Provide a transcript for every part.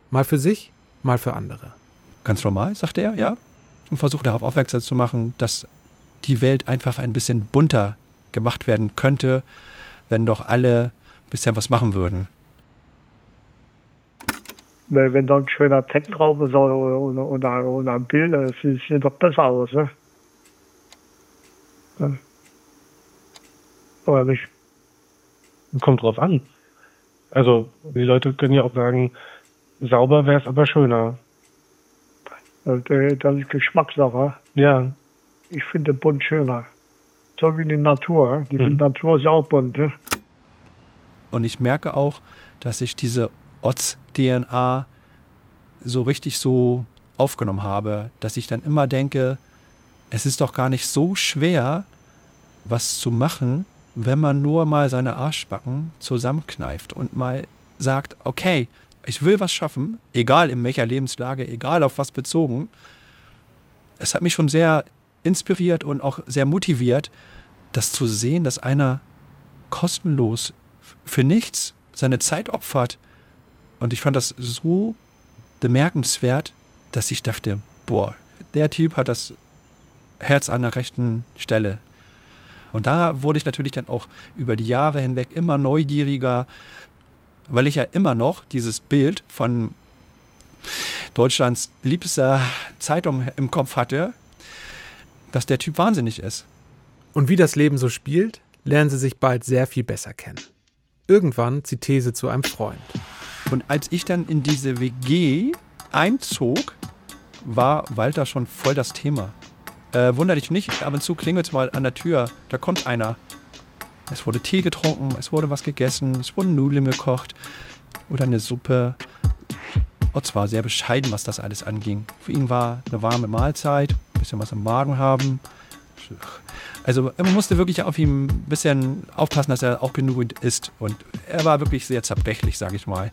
Mal für sich, mal für andere. Ganz normal, sagte er, ja. Und versucht darauf aufmerksam zu machen, dass die Welt einfach ein bisschen bunter gemacht werden könnte, wenn doch alle ein bisschen was machen würden. Wenn da ein schöner Text drauf ist oder ein Bild, das sieht doch besser aus, ne? Ja. Oder nicht? Kommt drauf an. Also, die Leute können ja auch sagen, sauber wäre es aber schöner. Das ist Geschmackssache. Ja. Ich finde bunt schöner. So wie die Natur. Die Natur ist auch bunt. Ne? Und ich merke auch, dass ich diese Otz-DNA so richtig so aufgenommen habe, dass ich dann immer denke, es ist doch gar nicht so schwer, was zu machen, wenn man nur mal seine Arschbacken zusammenkneift und mal sagt, okay, ich will was schaffen, egal in welcher Lebenslage, egal auf was bezogen. Es hat mich schon sehr inspiriert und auch sehr motiviert, das zu sehen, dass einer kostenlos für nichts seine Zeit opfert. Und ich fand das so bemerkenswert, dass ich dachte, boah, der Typ hat das Herz an der rechten Stelle. Und da wurde ich natürlich dann auch über die Jahre hinweg immer neugieriger, weil ich ja immer noch dieses Bild von Deutschlands liebster Zeitung im Kopf hatte, dass der Typ wahnsinnig ist. Und wie das Leben so spielt, lernen sie sich bald sehr viel besser kennen. Irgendwann zieht These zu einem Freund. Und als ich dann in diese WG einzog, war Walter schon voll das Thema. Wunder dich nicht, ab und zu klingelt es mal an der Tür, da kommt einer. Es wurde Tee getrunken, es wurde was gegessen, es wurden Nudeln gekocht oder eine Suppe. Otz war sehr bescheiden, was das alles anging. Für ihn war eine warme Mahlzeit, ein bisschen was im Magen haben. Also man musste wirklich auf ihn ein bisschen aufpassen, dass er auch genug isst. Und er war wirklich sehr zerbrechlich, sage ich mal.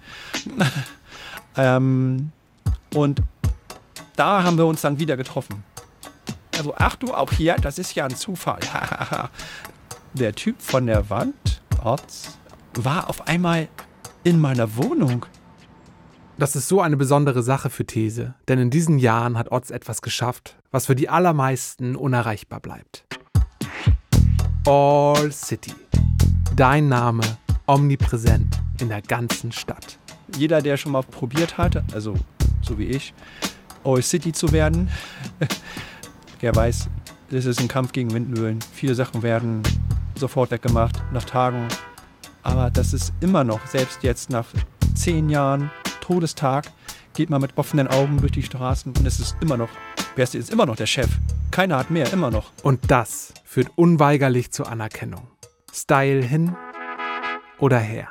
Und da haben wir uns dann wieder getroffen. Also ach du, auch hier, das ist ja ein Zufall. Der Typ von der Wand, Otz, war auf einmal in meiner Wohnung. Das ist so eine besondere Sache für These, denn in diesen Jahren hat Otz etwas geschafft, was für die allermeisten unerreichbar bleibt. All City. Dein Name omnipräsent in der ganzen Stadt. Jeder, der schon mal probiert hat, also so wie ich, All City zu werden, der weiß, das ist ein Kampf gegen Windmühlen. Viele Sachen werden sofort weggemacht, nach Tagen. Aber das ist immer noch, selbst jetzt nach 10 Jahren Todestag, geht man mit offenen Augen durch die Straßen und es ist immer noch, Bersti ist immer noch der Chef. Keiner hat mehr, immer noch. Und das führt unweigerlich zur Anerkennung. Style hin oder her.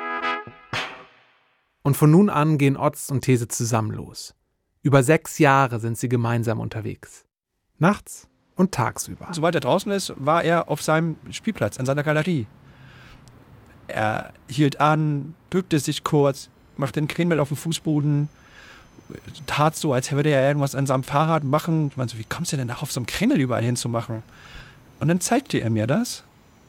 Und von nun an gehen Otz und These zusammen los. Über 6 Jahre sind sie gemeinsam unterwegs. Nachts und tagsüber. Sobald er draußen ist, war er auf seinem Spielplatz, an seiner Galerie. Er hielt an, bückte sich kurz, machte den Krenmel auf dem Fußboden, tat so, als würde er irgendwas an seinem Fahrrad machen. Ich meine so, wie kommst du denn da auf so einem Krenmel überall hinzumachen? Und dann zeigte er mir das.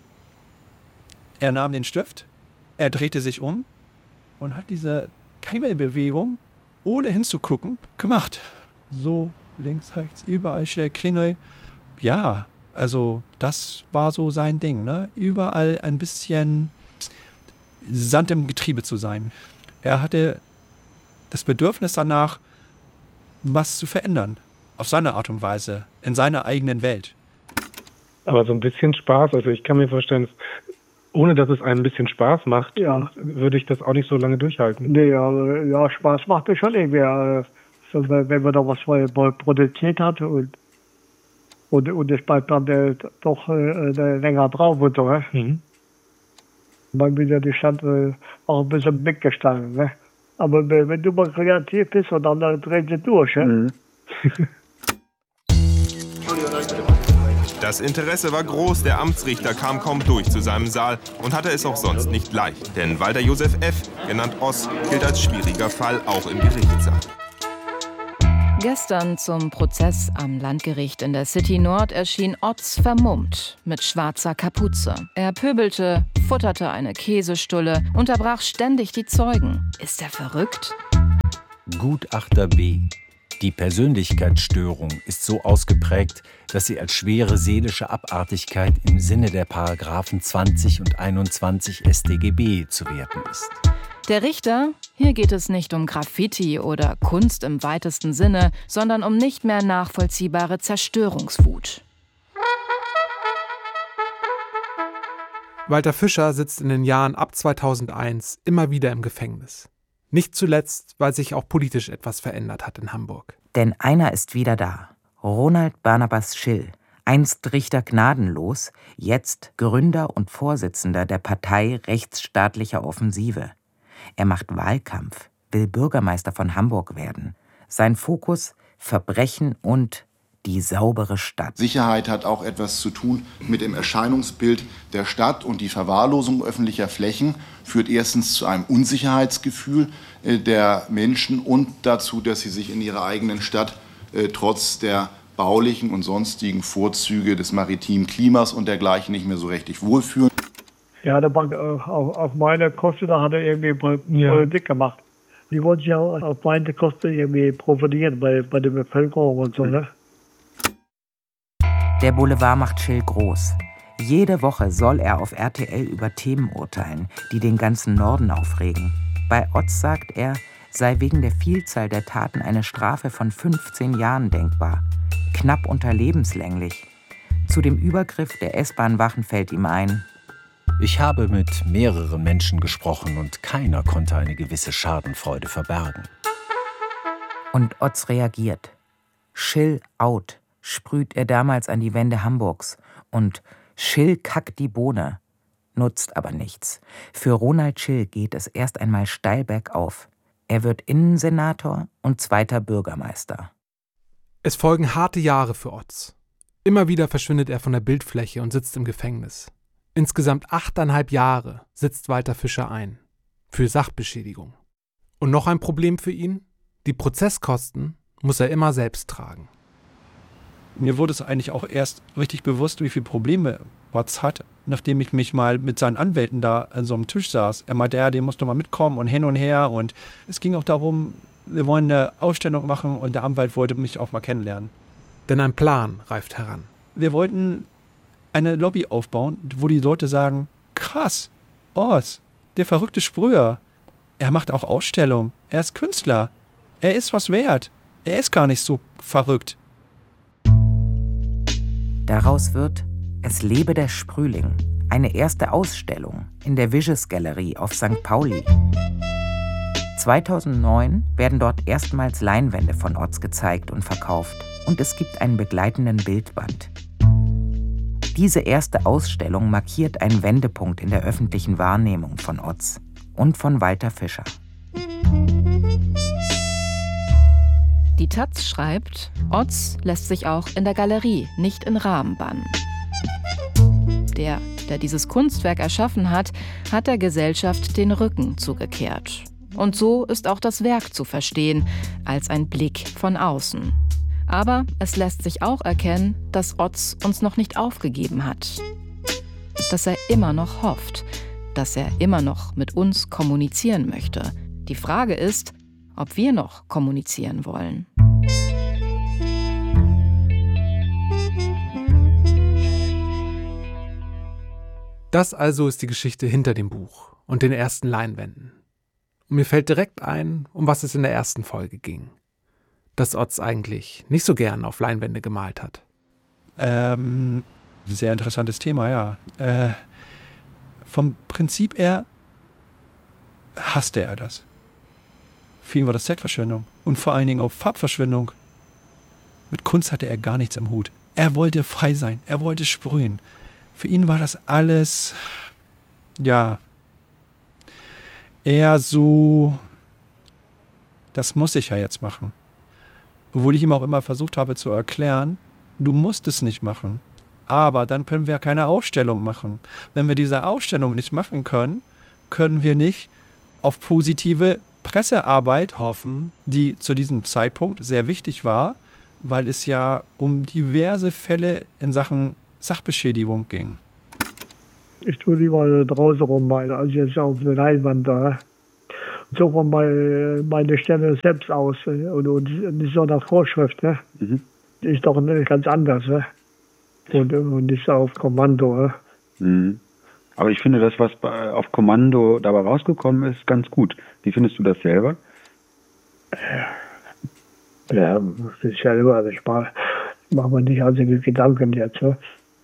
Er nahm den Stift, er drehte sich um und hat diese Krenmelbewegung, ohne hinzugucken, gemacht. So, links, rechts, überall schnell Klingel. Ja, also das war so sein Ding, ne? Überall ein bisschen Sand im Getriebe zu sein. Er hatte das Bedürfnis danach, was zu verändern. Auf seine Art und Weise, in seiner eigenen Welt. Aber so ein bisschen Spaß, also ich kann mir vorstellen, ohne dass es einem ein bisschen Spaß macht, Ja. würde ich das auch nicht so lange durchhalten. Nee, ja, Spaß macht mir schon irgendwie. So, wenn man da was produziert hat und es bleibt dann doch länger drauf und so. Ne? Mhm. Man will ja die Stadt auch ein bisschen weggestalten. Ne? Aber wenn du mal kreativ bist und dann dreht sie durch. Ne? Das Interesse war groß, der Amtsrichter kam kaum durch zu seinem Saal und hatte es auch sonst nicht leicht. Denn Walter Josef F., genannt Oss, gilt als schwieriger Fall, auch im Gerichtssaal. Gestern zum Prozess am Landgericht in der City Nord erschien Otz vermummt, mit schwarzer Kapuze. Er pöbelte, futterte eine Käsestulle, unterbrach ständig die Zeugen. Ist er verrückt? Gutachter B. Die Persönlichkeitsstörung ist so ausgeprägt, dass sie als schwere seelische Abartigkeit im Sinne der Paragraphen 20 und 21 StGB zu werten ist. Der Richter: Hier geht es nicht um Graffiti oder Kunst im weitesten Sinne, sondern um nicht mehr nachvollziehbare Zerstörungswut. Walter Fischer sitzt in den Jahren ab 2001 immer wieder im Gefängnis. Nicht zuletzt, weil sich auch politisch etwas verändert hat in Hamburg. Denn einer ist wieder da. Ronald Barnabas Schill, einst Richter gnadenlos, jetzt Gründer und Vorsitzender der Partei Rechtsstaatlicher Offensive. Er macht Wahlkampf, will Bürgermeister von Hamburg werden. Sein Fokus: Verbrechen und die saubere Stadt. Sicherheit hat auch etwas zu tun mit dem Erscheinungsbild der Stadt, und die Verwahrlosung öffentlicher Flächen führt erstens zu einem Unsicherheitsgefühl der Menschen und dazu, dass sie sich in ihrer eigenen Stadt trotz der baulichen und sonstigen Vorzüge des maritimen Klimas und dergleichen nicht mehr so richtig wohlfühlen. Ja, der Bank auf meine Kosten, da hat er irgendwie Politik gemacht. Die wollten ja auf meine Kosten irgendwie profitieren bei der Bevölkerung und so, ne? Der Boulevard macht Schill groß. Jede Woche soll er auf RTL über Themen urteilen, die den ganzen Norden aufregen. Bei Oz, sagt er, sei wegen der Vielzahl der Taten eine Strafe von 15 Jahren denkbar. Knapp unter lebenslänglich. Zu dem Übergriff der S-Bahn-Wachen fällt ihm ein: Ich habe mit mehreren Menschen gesprochen und keiner konnte eine gewisse Schadenfreude verbergen. Und Oz reagiert. Schill out sprüht er damals an die Wände Hamburgs. Und Schill kackt die Bohne. Nutzt aber nichts. Für Ronald Schill geht es erst einmal steil bergauf. Er wird Innensenator und zweiter Bürgermeister. Es folgen harte Jahre für Oz. Immer wieder verschwindet er von der Bildfläche und sitzt im Gefängnis. Insgesamt 8,5 Jahre sitzt Walter Fischer ein. Für Sachbeschädigung. Und noch ein Problem für ihn: Die Prozesskosten muss er immer selbst tragen. Mir wurde es eigentlich auch erst richtig bewusst, wie viele Probleme Oz hat, nachdem ich mich mal mit seinen Anwälten da an so einem Tisch saß. Er meinte, den musst du mal mitkommen und hin und her. Und es ging auch darum, wir wollen eine Ausstellung machen, und der Anwalt wollte mich auch mal kennenlernen. Denn ein Plan reift heran. Wir wollten eine Lobby aufbauen, wo die Leute sagen: Krass, Oz, der verrückte Sprüher. Er macht auch Ausstellungen. Er ist Künstler. Er ist was wert. Er ist gar nicht so verrückt. Daraus wird Es lebe der Sprühling, eine erste Ausstellung in der Viges Gallery auf St. Pauli. 2009 werden dort erstmals Leinwände von Oz gezeigt und verkauft, und es gibt einen begleitenden Bildband. Diese erste Ausstellung markiert einen Wendepunkt in der öffentlichen Wahrnehmung von Oz und von Walter Fischer. Die taz schreibt, Oz lässt sich auch in der Galerie nicht in Rahmen bannen. Der dieses Kunstwerk erschaffen hat, hat der Gesellschaft den Rücken zugekehrt. Und so ist auch das Werk zu verstehen, als ein Blick von außen. Aber es lässt sich auch erkennen, dass Oz uns noch nicht aufgegeben hat. Dass er immer noch hofft, dass er immer noch mit uns kommunizieren möchte. Die Frage ist, ob wir noch kommunizieren wollen. Das also ist die Geschichte hinter dem Buch und den ersten Leinwänden. Und mir fällt direkt ein, um was es in der ersten Folge ging. Dass Oz eigentlich nicht so gern auf Leinwände gemalt hat. Sehr interessantes Thema, ja. Vom Prinzip her hasste er das. Für ihn war das Zeitverschwendung und vor allen Dingen auch Farbverschwendung. Mit Kunst hatte er gar nichts am Hut. Er wollte frei sein, er wollte sprühen. Für ihn war das alles, ja, eher so, das muss ich ja jetzt machen. Obwohl ich ihm auch immer versucht habe zu erklären, du musst es nicht machen. Aber dann können wir keine Ausstellung machen. Wenn wir diese Ausstellung nicht machen können, können wir nicht auf positive Pressearbeit hoffen, die zu diesem Zeitpunkt sehr wichtig war, weil es ja um diverse Fälle in Sachen Sachbeschädigung ging. Ich tue lieber draußen rummalen, als jetzt auf der Leinwand da. suche meine Stelle selbst aus und nicht so nach Vorschrift. Ne? Ist doch ganz anders. Ne? Und nicht so auf Kommando. Ne? Aber ich finde das, was auf Kommando dabei rausgekommen ist, ganz gut. Wie findest du das selber? Ja, das ist selber, also ich mache mir nicht einzige Gedanken jetzt. Ne?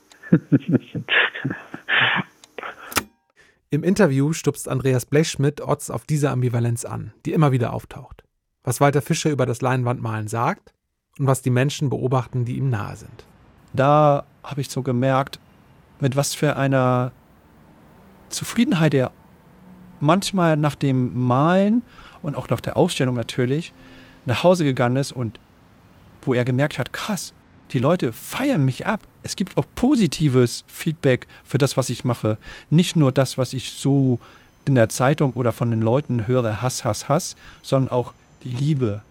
Im Interview stupst Andreas Blechschmidt Oz auf diese Ambivalenz an, die immer wieder auftaucht. Was Walter Fischer über das Leinwandmalen sagt und was die Menschen beobachten, die ihm nahe sind. Da habe ich so gemerkt, mit was für einer Zufriedenheit er manchmal nach dem Malen und auch nach der Ausstellung natürlich nach Hause gegangen ist und wo er gemerkt hat, krass, die Leute feiern mich ab. Es gibt auch positives Feedback für das, was ich mache. Nicht nur das, was ich so in der Zeitung oder von den Leuten höre, Hass, Hass, Hass, sondern auch die Liebe,